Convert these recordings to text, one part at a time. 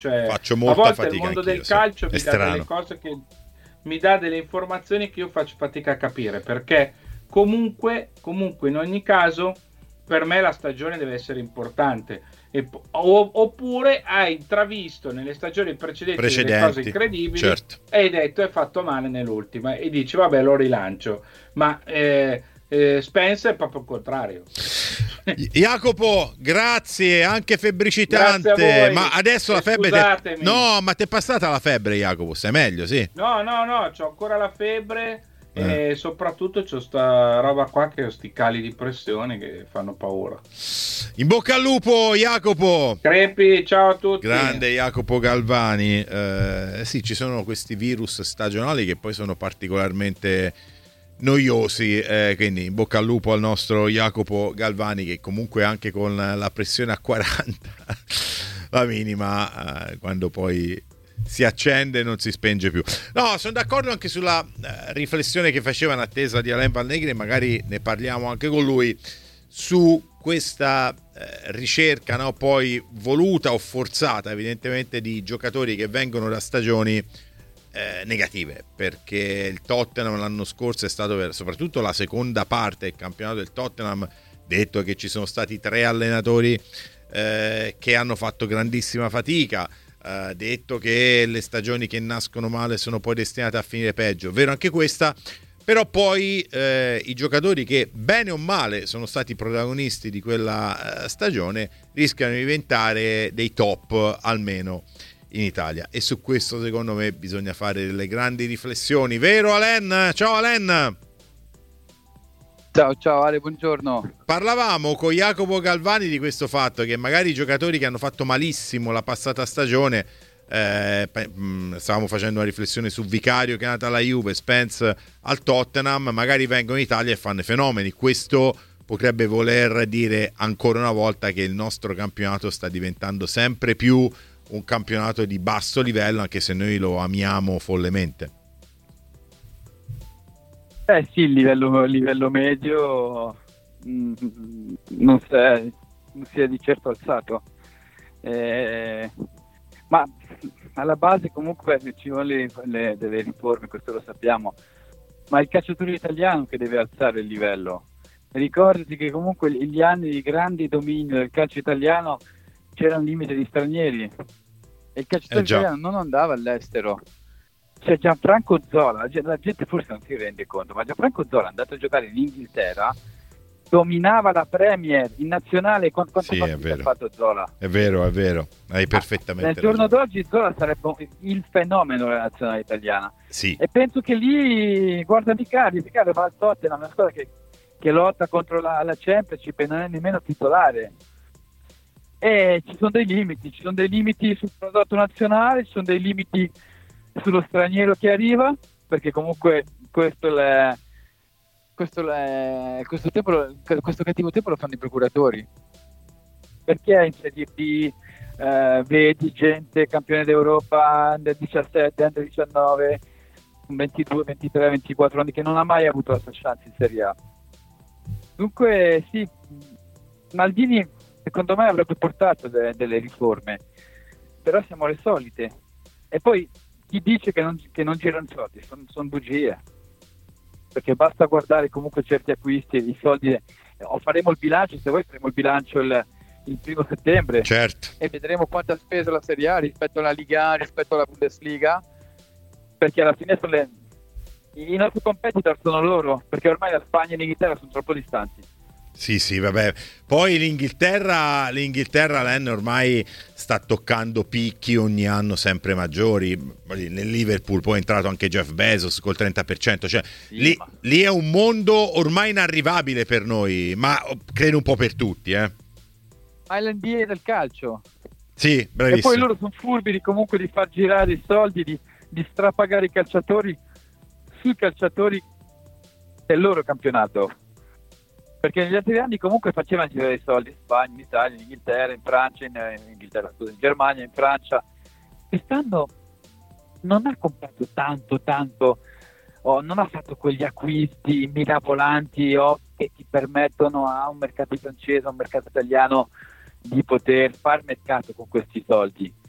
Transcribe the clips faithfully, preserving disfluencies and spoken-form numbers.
Cioè, Faccio a molta volte il fatica mondo anch'io, del sì. calcio È mi dà delle strano. cose che mi dà delle informazioni che io faccio fatica a capire, perché comunque, comunque in ogni caso per me la stagione deve essere importante. E, o, oppure hai intravisto nelle stagioni precedenti delle cose Precedenti, incredibili certo. e hai detto è fatto male nell'ultima e dici vabbè lo rilancio, ma eh, eh, Spencer è proprio il contrario. Jacopo, grazie, anche Grazie a febbricitante. Ma voi adesso la e febbre te... scusatemi. No, ma ti è passata la febbre, Jacopo? Stai meglio, sì. No, no, no, c'ho ancora la febbre Eh. e soprattutto c'ho sta roba qua che ho sti cali di pressione che fanno paura. In bocca al lupo, Jacopo. Crepi, ciao a tutti. Grande Jacopo Galvani. Eh, sì, ci sono questi virus stagionali che poi sono particolarmente noiosi, eh, quindi in bocca al lupo al nostro Jacopo Galvani, che comunque anche con la pressione a quaranta, la minima, eh, quando poi si accende non si spenge più. No, sono d'accordo anche sulla eh, riflessione che faceva in attesa di Alain Van Negri, magari ne parliamo anche con lui, su questa eh, ricerca, no, poi voluta o forzata evidentemente, di giocatori che vengono da stagioni eh, negative, perché il Tottenham l'anno scorso è stato, soprattutto la seconda parte del campionato del Tottenham, detto che ci sono stati tre allenatori eh, che hanno fatto grandissima fatica, eh, detto che le stagioni che nascono male sono poi destinate a finire peggio, vero anche questa. Però poi eh, i giocatori che bene o male sono stati protagonisti di quella eh, stagione rischiano di diventare dei top, almeno in Italia, e su questo secondo me bisogna fare delle grandi riflessioni, vero Alen? Ciao Alen! Ciao ciao Ale, buongiorno. Parlavamo con Jacopo Galvani di questo fatto che magari i giocatori che hanno fatto malissimo la passata stagione, Eh, stavamo facendo una riflessione su Vicario che è andato alla Juve, Spence al Tottenham, magari vengono in Italia e fanno i fenomeni. Questo potrebbe voler dire ancora una volta che il nostro campionato sta diventando sempre più un campionato di basso livello, anche se noi lo amiamo follemente. Eh sì, il livello, livello medio mh, non, si è, non si è di certo alzato, eh, ma alla base comunque ci vogliono le, le, delle riforme, questo lo sappiamo, ma è il calciatore italiano che deve alzare il livello. Ricordati che comunque gli anni di grande dominio del calcio italiano c'era un limite di stranieri e il calciatore Eh già. italiano non andava all'estero. Cioè Gianfranco Zola, la gente forse non si rende conto, ma Gianfranco Zola è andato a giocare in Inghilterra, dominava la Premier in nazionale. Quante, quante Sì, è partite ha vero. fatto Zola? È vero, è vero, hai perfettamente Nel giorno ragione. d'oggi Zola sarebbe il fenomeno della nazionale italiana. Sì. E penso che lì, guarda Vicario, Vicario va al Tottenham, una squadra che, che lotta contro la, la Championship e non è nemmeno titolare. E ci sono dei limiti, ci sono dei limiti sul prodotto nazionale, ci sono dei limiti sullo straniero che arriva, perché comunque questo è, questo è, questo, tempo, questo cattivo tempo lo fanno i procuratori, perché in Serie B eh, vedi gente campione d'Europa under diciassette, under diciannove, ventidue, ventitré, ventiquattro anni che non ha mai avuto la sua chance in Serie A. Dunque sì, Maldini secondo me avrebbe portato de- delle riforme, però siamo le solite. E poi chi dice che non, che non girano soldi sono son bugie, perché basta guardare comunque certi acquisti, i soldi, o faremo il bilancio, se vuoi faremo il bilancio il, il primo settembre, Certo. e vedremo quanto ha speso la Serie A rispetto alla Liga, rispetto alla Bundesliga, perché alla fine sono le, i nostri competitor sono loro, perché ormai la Spagna e l'Inghilterra sono troppo distanti. Sì, sì, vabbè. Poi l'Inghilterra, l'Inghilterra Len, ormai sta toccando picchi ogni anno sempre maggiori. Nel Liverpool poi è entrato anche Jeff Bezos col trenta per cento. Cioè, Sì, lì, ma... lì è un mondo ormai inarrivabile per noi, ma credo un po' per tutti, eh. Ma è l'N B A del calcio. Sì, bravissimo. E poi loro sono furbi di comunque di far girare i soldi, di, di strapagare i calciatori sui calciatori del loro campionato. Perché negli altri anni comunque facevano girare i soldi in Spagna, in Italia, in Inghilterra, in Francia, in, in Inghilterra, scusa, in Germania, in Francia. Quest'anno non ha comprato tanto, tanto, oh, non ha fatto quegli acquisti mirabolanti oh, che ti permettono a un mercato francese, a un mercato italiano di poter far mercato con questi soldi.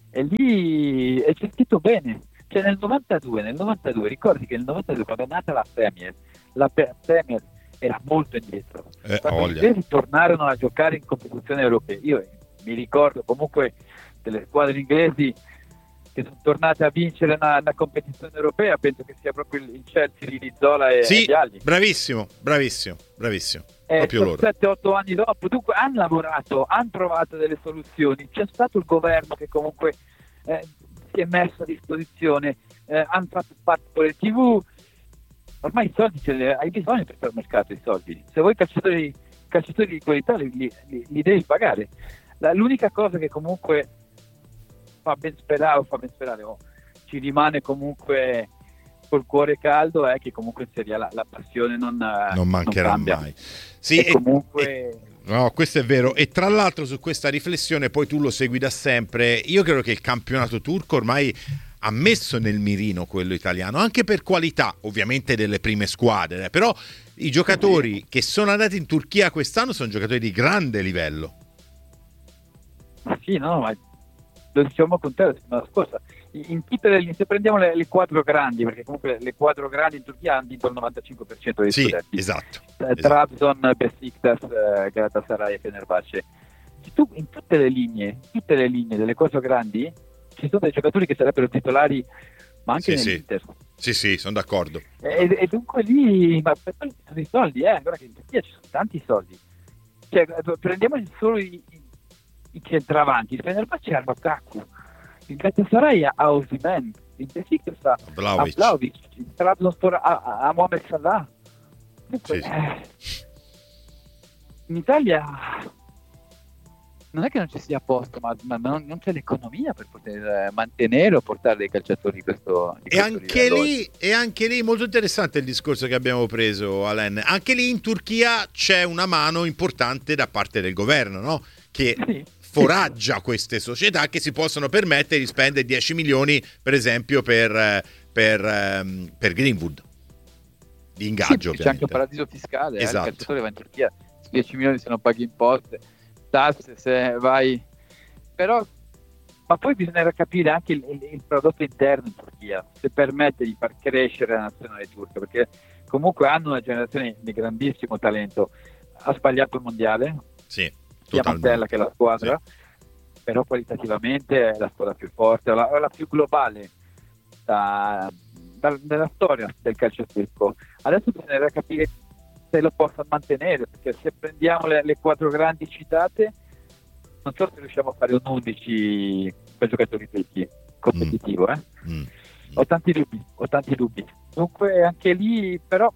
e lì è gestito bene. Cioè nel novantadue, nel novantadue, ricordi che nel novantadue quando è nata la Premier, la Premier era molto indietro. Eh, Quando gli inglesi tornarono a giocare in competizioni europee, io mi ricordo comunque delle squadre inglesi che sono tornate a vincere una, una competizione europea, penso che sia proprio il Chelsea di Rizzola e sì, Vialli. Bravissimo, bravissimo, bravissimo. Eh, proprio loro. sette otto anni dopo, dunque hanno lavorato, hanno trovato delle soluzioni, c'è stato il governo che comunque eh, si è messo a disposizione, eh, hanno fatto parte con le tivù, ormai i soldi ce li hai bisogno per fare mercato, i soldi, se vuoi calciatori, calciatori di qualità li, li, li, li devi pagare. La, l'unica cosa che comunque fa ben sperare, fa ben sperare oh, ci rimane comunque col cuore caldo è che comunque in Serie A la, la passione non, non mancherà non mai. Sì, e e, comunque... e, no, questo è vero. E tra l'altro su questa riflessione, poi tu lo segui da sempre, io credo che il campionato turco ormai ha messo nel mirino quello italiano, anche per qualità ovviamente delle prime squadre, eh, però i giocatori che sono andati in Turchia quest'anno sono giocatori di grande livello. Ma sì, no, ma lo diciamo con te la settimana scorsa, in tutte le, se prendiamo le, le quattro grandi, perché comunque le quattro grandi in Turchia hanno vinto il novantacinque per cento dei sì, studenti, esatto, eh, Trabzon, Besiktas, eh, Galatasaray e Fenerbahce. Tu, in tutte le linee tutte le linee delle quattro grandi ci sono dei giocatori che sarebbero titolari, ma anche sì, nell'Inter. Sì, sì, sono d'accordo. E, e dunque lì, ma per quelli sono i soldi, eh, guarda che in Turchia ci sono tanti soldi. Cioè, prendiamo solo i, i, i centravanti, il Fenerbahce ha Lukaku, il Galatasaray ha Osimhen, il Besiktas ha Vlahovic, Vlahovic, il Trabzonspor ha, ha Mohamed Salah. Dunque, sì, sì. Eh, in Italia non è che non ci sia a posto, ma, ma non, non c'è l'economia per poter mantenere o portare dei calciatori di questo, di E questo anche, livello. lì, e anche lì molto interessante il discorso che abbiamo preso, Alen. Anche lì in Turchia c'è una mano importante da parte del governo, no? Che Sì. foraggia queste società che si possono permettere di spendere dieci milioni, per esempio, per, per, per Greenwood. Di ingaggio, sì, c'è anche un paradiso fiscale, esatto. eh, il calciatore va in Turchia, dieci milioni se non paghi imposte, tasse se vai, però ma poi bisognerà capire anche il, il, il prodotto interno in Turchia, se permette di far crescere la nazionale turca, perché comunque hanno una generazione di grandissimo talento. Ha sbagliato il mondiale, sì, Chiamantella che è la squadra, sì. Però qualitativamente è la squadra più forte, la, la più globale da, da, della storia del calcio turco. Adesso bisognerà capire se lo possa mantenere, perché se prendiamo le, le quattro grandi citate non so se riusciamo a fare un undici per giocatori turchi competitivo, eh? Mm. Ho tanti dubbi, ho tanti dubbi. Dunque anche lì però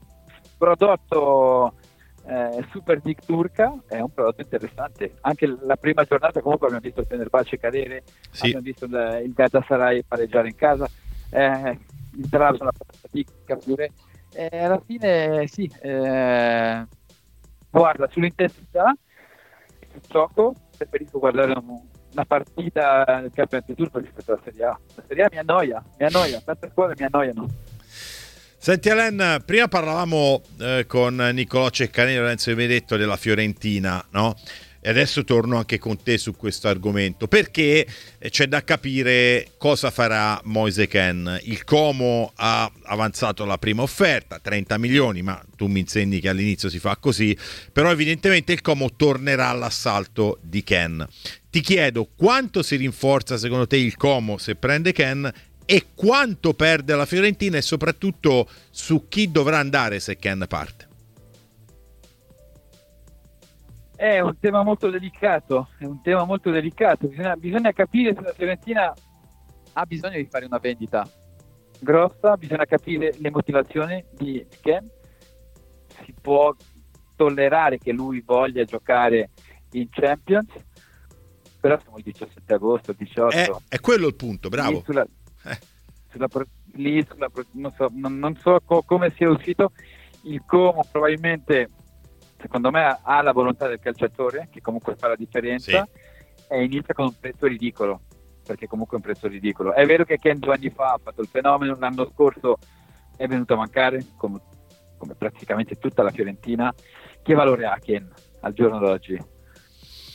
prodotto eh, Super League turca è un prodotto interessante. Anche la prima giornata comunque abbiamo visto il Fenerbahce cadere, sì. Abbiamo visto il, il Galatasaray pareggiare in casa, eh, il Trabzon la fatica pure. Eh, alla fine sì, eh, guarda, sull'intensità sul gioco preferisco guardare un, una partita del campionato turco rispetto alla Serie A. La Serie A mi annoia, mi annoia, tante squadre mi annoiano. Senti Alen, prima parlavamo eh, con Niccolò Ceccanini e Lorenzo Benedetto della Fiorentina, no? E adesso torno anche con te su questo argomento, perché c'è da capire cosa farà Moise Kean. Il Como ha avanzato la prima offerta, trenta milioni, ma tu mi insegni che all'inizio si fa così, però evidentemente il Como tornerà all'assalto di Kean. Ti chiedo quanto si rinforza secondo te il Como se prende Kean e quanto perde la Fiorentina, e soprattutto su chi dovrà andare se Kean parte. È un tema molto delicato, è un tema molto delicato. Bisogna, bisogna capire se la Fiorentina ha bisogno di fare una vendita grossa, bisogna capire le motivazioni di Kean. Si può tollerare che lui voglia giocare in Champions, però siamo il diciassette agosto, diciotto. È, è quello il punto, bravo. Lì sulla, eh. sulla, lì sulla, non so, non, non so co- come sia uscito il Como, probabilmente secondo me ha la volontà del calciatore che comunque fa la differenza, sì. E inizia con un prezzo ridicolo, perché comunque è un prezzo ridicolo. È vero che Kean due anni fa ha fatto il fenomeno, l'anno scorso è venuto a mancare come, come praticamente tutta la Fiorentina. Che valore ha Kean al giorno d'oggi?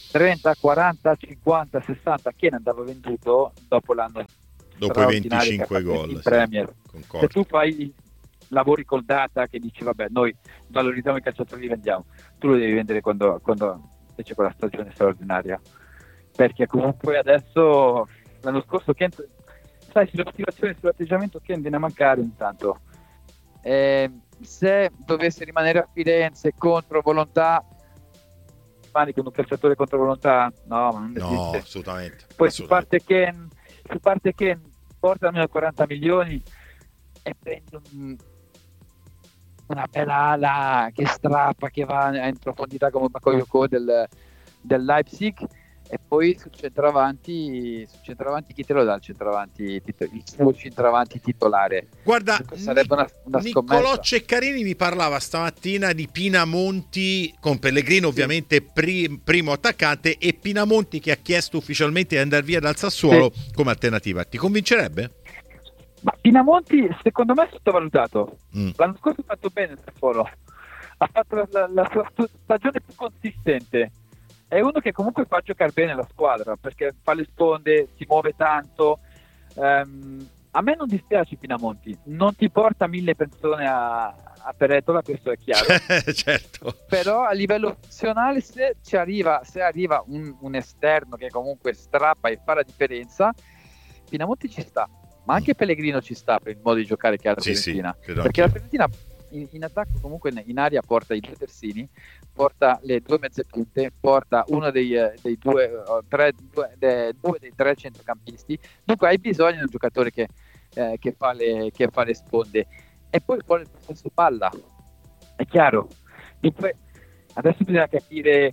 trenta, quaranta, cinquanta, sessanta che ne andava venduto dopo l'anno dopo i venticinque gol in Premier. Sì, se tu fai lavori col data che dici vabbè noi valorizziamo i calciatori, li vendiamo, tu lo devi vendere quando, quando c'è quella stagione straordinaria, perché comunque adesso l'anno scorso Kent, sai, sulle motivazioni, sull'atteggiamento Kent viene a mancare intanto. Eh, se dovesse rimanere a Firenze contro volontà, rimani con un calciatore contro volontà? No, non esiste. No, assolutamente. Poi assolutamente. su parte Ken, su parte Ken porta almeno quaranta milioni e prende un, una bella ala che strappa, che va in profondità come Bakayoko del, del Leipzig, e poi sul centravanti, sul centravanti chi te lo dà il centravanti, il suo centravanti titolare? Guarda, sarebbe una, una Niccolò Ceccarini mi parlava stamattina di Pinamonti con Pellegrino ovviamente pri, primo attaccante, e Pinamonti che ha chiesto ufficialmente di andare via dal Sassuolo sì. come alternativa. Ti convincerebbe? Ma Pinamonti secondo me è sottovalutato. Mm. L'anno scorso ha fatto bene il Sassuolo, ha fatto la, la, la sua stagione più consistente. È uno che comunque fa giocare bene la squadra, perché fa le sponde, si muove tanto. Um, a me non dispiace Pinamonti, non ti porta mille persone a, a Peretola, questo è chiaro. Certo. Però a livello funzionale, se ci arriva, se arriva un, un esterno che comunque strappa e fa la differenza, Pinamonti ci sta. Ma anche Pellegrino ci sta per il modo di giocare che ha la sì, Fiorentina. Sì, perché la Fiorentina in, in attacco comunque in aria porta i due terzini, porta le due mezze punte, porta uno dei, dei due, tre, due, de, due dei tre centrocampisti. Dunque hai bisogno di un giocatore che, eh, che, fa, le, che fa le sponde. E poi fuori il possesso palla. È chiaro. Dunque adesso bisogna capire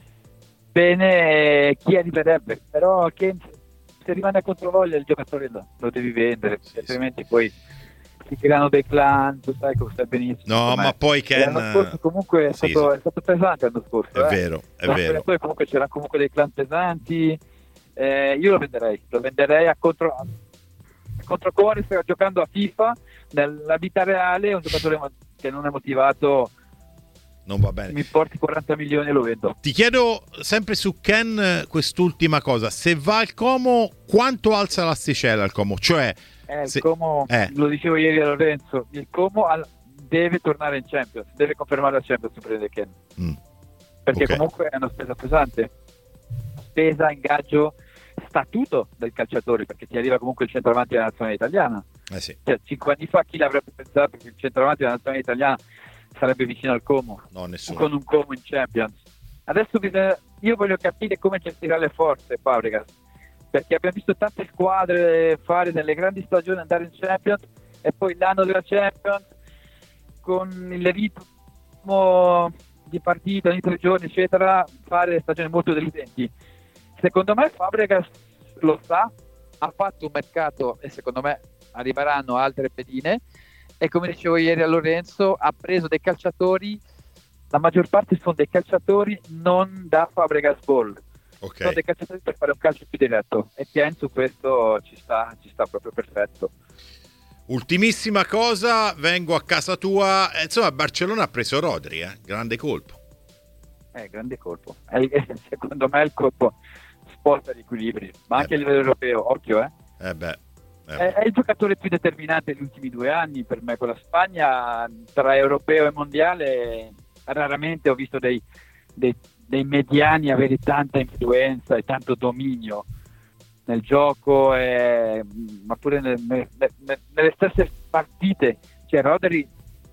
bene chi arriverebbe. Però che se rimane a controvoglia il giocatore lo, lo devi vendere, sì, altrimenti sì. Poi si creano dei clan, tu sai come stai benissimo. No, ma poi Ken l'anno scorso comunque è, sì, stato, sì. è stato pesante l'anno scorso. È eh. vero, è l'anno vero. Poi comunque c'erano comunque dei clan pesanti. Eh, io lo venderei, lo venderei a contro a controcuore, sta giocando a FIFA, nella vita reale è un giocatore che non è motivato. Non va bene. Mi porti quaranta milioni e lo vedo. Ti chiedo sempre su Ken quest'ultima cosa: se va al Como, quanto alza l'asticella al Como? Cioè eh, se... il Como, eh. lo dicevo ieri a Lorenzo, il Como al... deve tornare in Champions, deve confermare la Champions per prendere Ken. Mm. Perché okay. comunque è una spesa pesante, spesa, ingaggio, statuto del calciatore, perché ti arriva comunque il centravanti della nazionale italiana. Eh sì. Cioè, cinque anni fa chi l'avrebbe pensato che il centravanti della nazionale italiana sarebbe vicino al Como, no, nessuno. Con un Como in Champions. Adesso bisogna, io voglio capire come gestirà le forze Fabregas, perché abbiamo visto tante squadre fare delle grandi stagioni, andare in Champions e poi l'anno della Champions con il ritmo di partita ogni tre giorni eccetera fare stagioni molto deludenti. Secondo me Fabregas lo sa, ha fatto un mercato e secondo me arriveranno altre pedine. E come dicevo ieri a Lorenzo, ha preso dei calciatori, la maggior parte sono dei calciatori non da Fabregas Ball, okay. Sono dei calciatori per fare un calcio più diretto, e penso questo ci sta, ci sta proprio perfetto. Ultimissima cosa, vengo a casa tua, insomma Barcellona ha preso Rodri, eh? grande colpo. Eh, grande colpo, è, è, secondo me il colpo sposta gli equilibri, ma anche eh a livello europeo, occhio eh. Eh beh. Eh. È, è il giocatore più determinante degli ultimi due anni per me con la Spagna. Tra europeo e mondiale raramente ho visto dei, dei, dei mediani avere tanta influenza e tanto dominio nel gioco, e, ma pure nel, nel, nel, nelle stesse partite. Cioè Rodri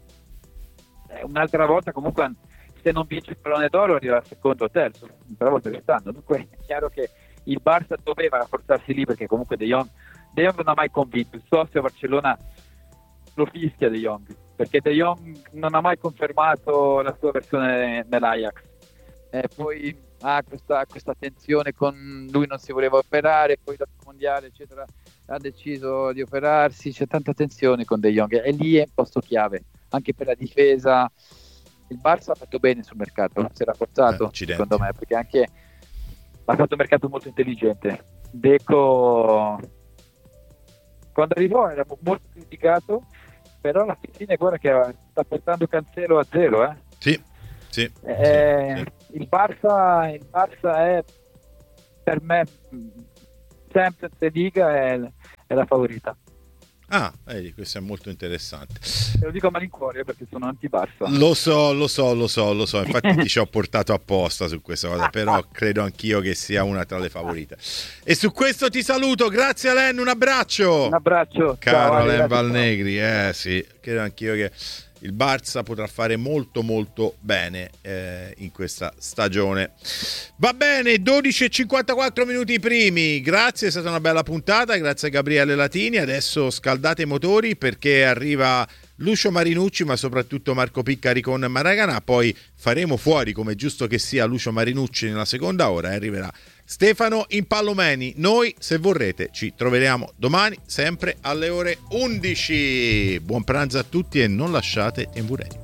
un'altra volta comunque, se non vince il pallone d'oro arriva al secondo o terzo, un'altra volta quest'anno. Dunque è chiaro che il Barça doveva rafforzarsi lì, perché comunque De Jong De Jong non ha mai convinto, il socio Barcellona lo fischia De Jong, perché De Jong non ha mai confermato la sua versione nell'Ajax, e poi ha ah, questa, questa tensione con lui, non si voleva operare, poi dopo il mondiale eccetera ha deciso di operarsi, c'è tanta tensione con De Jong e lì è un posto chiave anche per la difesa. Il Barça ha fatto bene sul mercato, si è rafforzato eh, secondo me, perché anche ha fatto un mercato molto intelligente. Deco quando arrivò era molto criticato, però alla fine guarda che sta portando Cancelo a zero, eh? Sì, sì, eh, sì, sì. il Barça, il Barça è per me Champions League è, è la favorita. Ah, vedi, questo è molto interessante. Te lo dico a malincuore perché sono anti-Barça. Lo so, lo so, lo so, lo so. Infatti ti ci ho portato apposta su questa cosa, però credo anch'io che sia una tra le favorite. E su questo ti saluto, grazie Alain, un abbraccio. Un abbraccio. Caro Ciao, Alain Valnegri, eh sì, credo anch'io che il Barça potrà fare molto molto bene eh, in questa stagione. Va bene, dodici e cinquantaquattro minuti primi, grazie, è stata una bella puntata, grazie a Gabriele Latini. Adesso scaldate i motori perché arriva Lucio Marinucci, ma soprattutto Marco Piccari con Maracanà. Poi faremo fuori, come giusto che sia, Lucio Marinucci nella seconda ora e arriverà Stefano Impallomeni. Noi, se vorrete, ci troveremo domani sempre alle ore undici. Buon pranzo a tutti e non lasciate T M V Radio.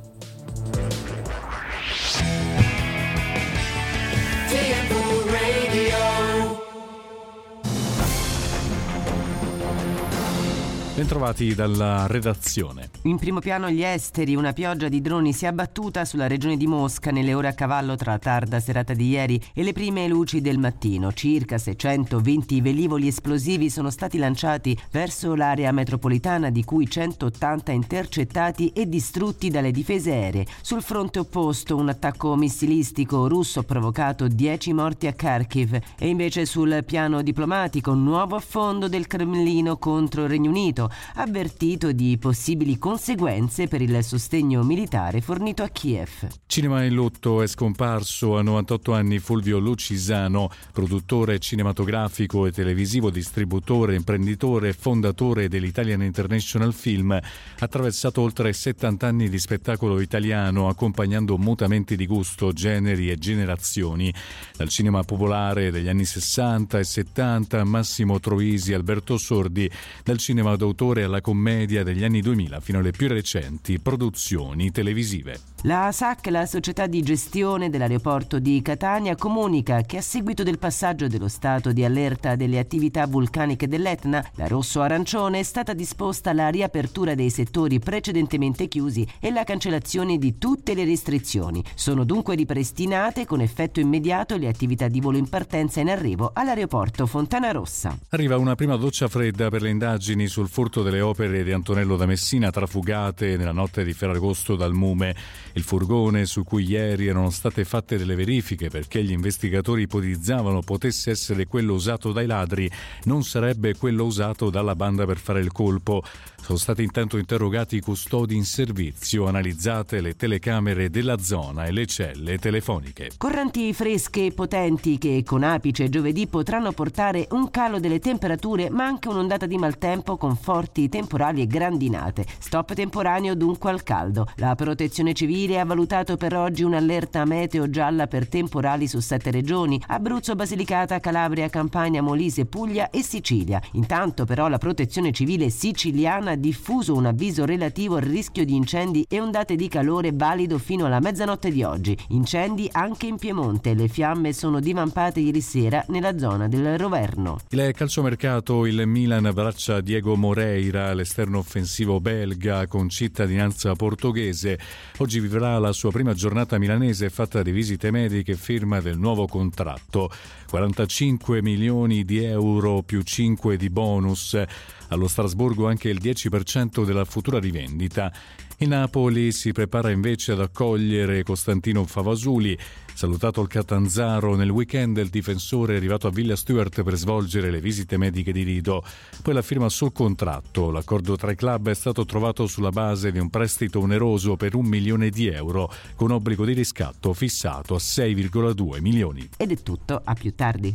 Bentrovati dalla redazione. In primo piano gli esteri, una pioggia di droni si è abbattuta sulla regione di Mosca nelle ore a cavallo tra la tarda serata di ieri e le prime luci del mattino. Circa seicentoventi velivoli esplosivi sono stati lanciati verso l'area metropolitana, di cui centottanta intercettati e distrutti dalle difese aeree. Sul fronte opposto un attacco missilistico russo ha provocato dieci morti a Kharkiv e invece sul piano diplomatico un nuovo affondo del Cremlino contro il Regno Unito, avvertito di possibili conseguenze per il sostegno militare fornito a Kiev. Cinema in lutto, è scomparso a novantotto anni Fulvio Lucisano, produttore cinematografico e televisivo, distributore, imprenditore e fondatore dell'Italian International Film. Ha attraversato oltre settanta anni di spettacolo italiano, accompagnando mutamenti di gusto, generi e generazioni. Dal cinema popolare degli anni sessanta e settanta, Massimo Troisi, Alberto Sordi, dal cinema d'autore alla commedia degli anni duemila fino alle più recenti produzioni televisive. La S A C, la società di gestione dell'aeroporto di Catania, comunica che a seguito del passaggio dello stato di allerta delle attività vulcaniche dell'Etna, la rosso-arancione, è stata disposta la riapertura dei settori precedentemente chiusi e la cancellazione di tutte le restrizioni. Sono dunque ripristinate con effetto immediato le attività di volo in partenza e in arrivo all'aeroporto Fontana Rossa. Arriva una prima doccia fredda per le indagini sul furto delle opere di Antonello da Messina trafugate nella notte di Ferragosto dal Mume. Il furgone, su cui ieri erano state fatte delle verifiche perché gli investigatori ipotizzavano potesse essere quello usato dai ladri, non sarebbe quello usato dalla banda per fare il colpo. Sono stati intanto interrogati i custodi in servizio, analizzate le telecamere della zona e le celle telefoniche. Correnti fresche e potenti che con apice giovedì potranno portare un calo delle temperature, ma anche un'ondata di maltempo con forti temporali e grandinate. Stop temporaneo dunque al caldo. La Protezione Civile ha valutato per oggi un'allerta meteo gialla per temporali su sette regioni: Abruzzo, Basilicata, Calabria, Campania, Molise, Puglia e Sicilia. Intanto però la Protezione Civile siciliana ha diffuso un avviso relativo al rischio di incendi e ondate di calore valido fino alla mezzanotte di oggi. Incendi anche in Piemonte. Le fiamme sono divampate ieri sera nella zona del Roverno. Il calciomercato, il Milan abbraccia Diego Moreira, l'esterno offensivo belga con cittadinanza portoghese. Oggi vivrà la sua prima giornata milanese fatta di visite mediche e firma del nuovo contratto. quarantacinque milioni di euro più cinque di bonus. Allo Strasburgo anche il dieci per cento della futura rivendita. Il Napoli si prepara invece ad accogliere Costantino Favasuli. Salutato il Catanzaro nel weekend, il difensore è arrivato a Villa Stuart per svolgere le visite mediche di Lido. Poi la firma sul contratto. L'accordo tra i club è stato trovato sulla base di un prestito oneroso per un milione di euro, con obbligo di riscatto fissato a sei virgola due milioni. Ed è tutto, a più tardi.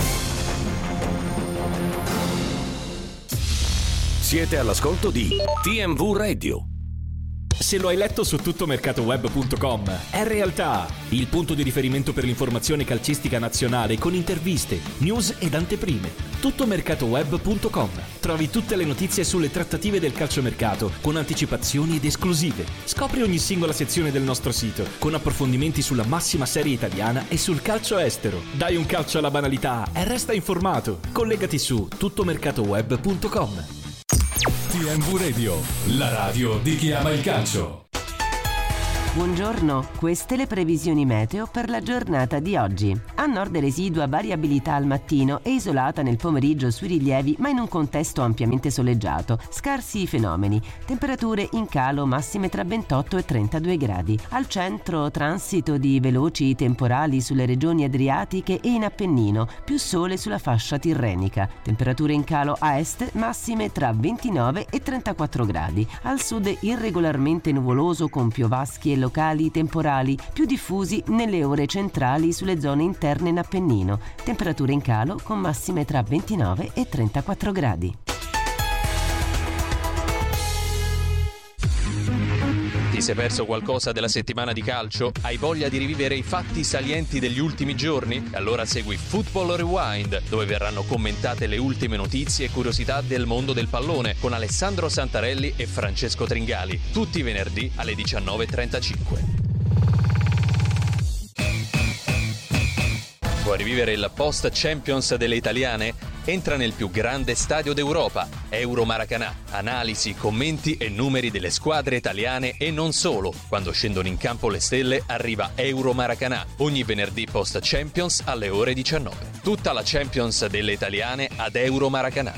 Siete all'ascolto di T M V Radio. Se lo hai letto su tuttomercatoweb punto com, è realtà. Il punto di riferimento per l'informazione calcistica nazionale con interviste, news ed anteprime. tuttomercatoweb punto com. Trovi tutte le notizie sulle trattative del calciomercato con anticipazioni ed esclusive. Scopri ogni singola sezione del nostro sito con approfondimenti sulla massima serie italiana e sul calcio estero. Dai un calcio alla banalità e resta informato. Collegati su tuttomercatoweb punto com. T M V Radio, la radio di chi ama il calcio. Buongiorno, queste le previsioni meteo per la giornata di oggi. A nord residua variabilità al mattino e isolata nel pomeriggio sui rilievi, ma in un contesto ampiamente soleggiato. Scarsi fenomeni. Temperature in calo massime tra ventotto e trentadue gradi. Al centro transito di veloci temporali sulle regioni adriatiche e in Appennino, più sole sulla fascia tirrenica. Temperature in calo a est massime tra ventinove e trentaquattro gradi. Al sud irregolarmente nuvoloso con piovaschi e locali temporali più diffusi nelle ore centrali sulle zone interne in Appennino. Temperature in calo con massime tra ventinove e trentaquattro gradi. Ti sei perso qualcosa della settimana di calcio? Hai voglia di rivivere i fatti salienti degli ultimi giorni? Allora segui Football Rewind, dove verranno commentate le ultime notizie e curiosità del mondo del pallone con Alessandro Santarelli e Francesco Tringali, tutti i venerdì alle diciannove e trentacinque. Vuoi rivivere il post Champions delle italiane? Entra nel più grande stadio d'Europa, Euro Maracanã. Analisi, commenti e numeri delle squadre italiane e non solo. Quando scendono in campo le stelle arriva Euro Maracanã, ogni venerdì post Champions alle ore diciannove. Tutta la Champions delle italiane ad Euro Maracanã.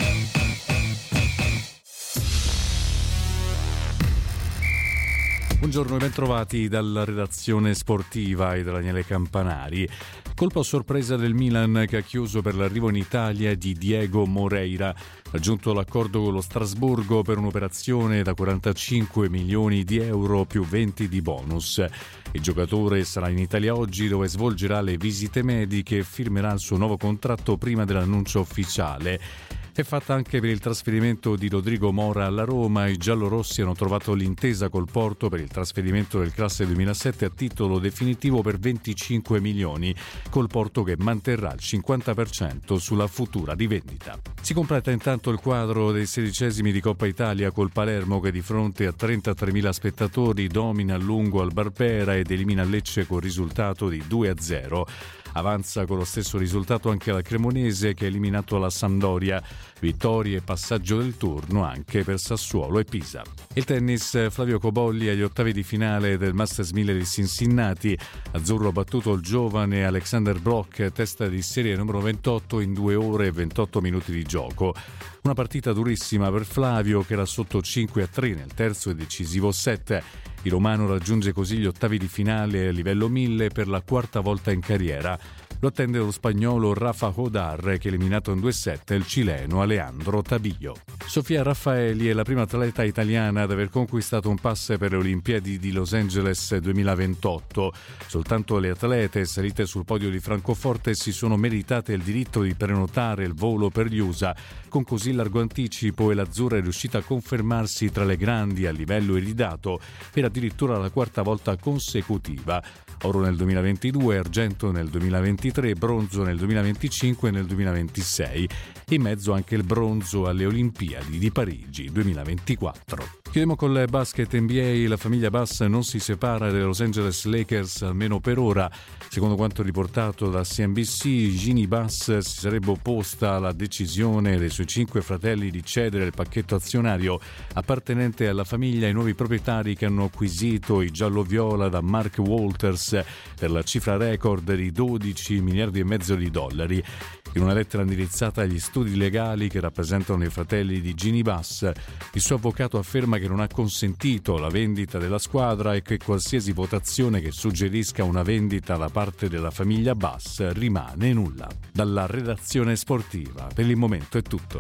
Buongiorno e bentrovati dalla redazione sportiva e da Daniele Campanari. Colpo a sorpresa del Milan che ha chiuso per l'arrivo in Italia di Diego Moreira. Raggiunto l'accordo con lo Strasburgo per un'operazione da quarantacinque milioni di euro più venti di bonus. Il giocatore sarà in Italia oggi, dove svolgerà le visite mediche e firmerà il suo nuovo contratto prima dell'annuncio ufficiale. È fatta anche per il trasferimento di Rodrigo Mora alla Roma. I giallorossi hanno trovato l'intesa col Porto per il trasferimento del classe duemilasette a titolo definitivo per venticinque milioni, col Porto che manterrà il cinquanta per cento sulla futura rivendita. Si completa intanto il quadro dei sedicesimi di Coppa Italia col Palermo che di fronte a trentatremila spettatori domina a lungo al Barbera ed elimina Lecce col risultato di due a zero. Avanza con lo stesso risultato anche la Cremonese che ha eliminato la Sampdoria. Vittorie e passaggio del turno anche per Sassuolo e Pisa. Il tennis, Flavio Cobolli agli ottavi di finale del Masters mille di Cincinnati. Azzurro ha battuto il giovane Alexander Brock, testa di serie numero ventotto, in due ore e ventotto minuti di gioco. Una partita durissima per Flavio che era sotto cinque a tre nel terzo e decisivo set. Il romano raggiunge così gli ottavi di finale a livello mille per la quarta volta in carriera. Lo attende lo spagnolo Rafa Hodar che ha eliminato in due set il cileno Alejandro Tabillo. Sofia Raffaeli è la prima atleta italiana ad aver conquistato un pass per le Olimpiadi di Los Angeles duemilaventotto. Soltanto le atlete salite sul podio di Francoforte si sono meritate il diritto di prenotare il volo per gli U S A. Con così largo anticipo e l'azzurra è riuscita a confermarsi tra le grandi a livello iridato per addirittura la quarta volta consecutiva. Oro nel duemilaventidue, argento nel duemilaventitré, bronzo nel duemilaventicinque e nel duemilaventisei. In mezzo anche il bronzo alle Olimpiadi di Parigi duemilaventiquattro. Chiudiamo con il basket N B A. La famiglia Bass non si separa dai Los Angeles Lakers, almeno per ora. Secondo quanto riportato da C N B C, Ginny Bass si sarebbe opposta alla decisione dei suoi cinque fratelli di cedere il pacchetto azionario appartenente alla famiglia ai nuovi proprietari che hanno acquisito i giallo-viola da Mark Walters per la cifra record di dodici miliardi e mezzo di dollari. In una lettera indirizzata agli studi legali che rappresentano i fratelli di Ginny Bass, il suo avvocato afferma che non ha consentito la vendita della squadra e che qualsiasi votazione che suggerisca una vendita da parte della famiglia Bass rimane nulla. Dalla redazione sportiva, per il momento è tutto.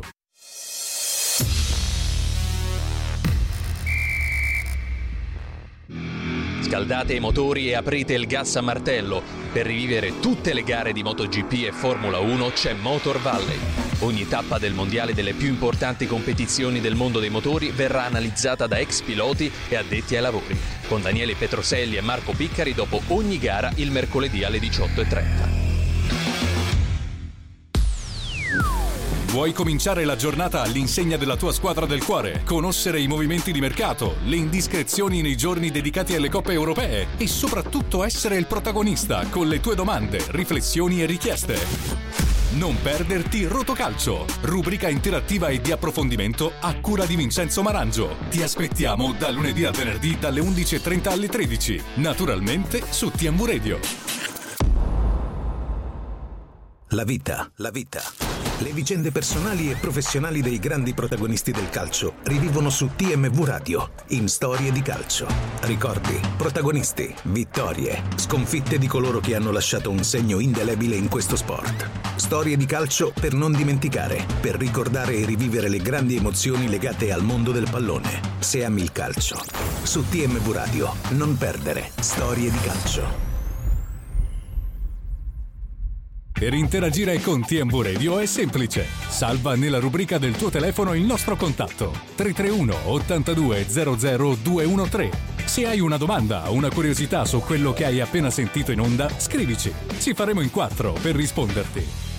Scaldate i motori e aprite il gas a martello. Per rivivere tutte le gare di MotoGP e Formula uno c'è Motor Valley. Ogni tappa del mondiale delle più importanti competizioni del mondo dei motori verrà analizzata da ex piloti e addetti ai lavori, con Daniele Petroselli e Marco Piccari dopo ogni gara il mercoledì alle diciotto e trenta. Vuoi cominciare la giornata all'insegna della tua squadra del cuore? Conoscere i movimenti di mercato, le indiscrezioni nei giorni dedicati alle coppe europee e soprattutto essere il protagonista con le tue domande, riflessioni e richieste? Non perderti Rotocalcio, rubrica interattiva e di approfondimento a cura di Vincenzo Marangio. Ti aspettiamo da lunedì a venerdì dalle undici e trenta alle tredici, naturalmente su T M V Radio. La vita, la vita. Le vicende personali e professionali dei grandi protagonisti del calcio rivivono su T M V Radio in Storie di Calcio. Ricordi, protagonisti, vittorie, sconfitte di coloro che hanno lasciato un segno indelebile in questo sport. Storie di calcio per non dimenticare, per ricordare e rivivere le grandi emozioni legate al mondo del pallone. Se ami il calcio, su T M V Radio non perdere Storie di Calcio. Per interagire con T M V Radio è semplice. Salva nella rubrica del tuo telefono il nostro contatto tre tre uno ottantadue zero zero due uno tre. Se hai una domanda o una curiosità su quello che hai appena sentito in onda, scrivici. Ci faremo in quattro per risponderti.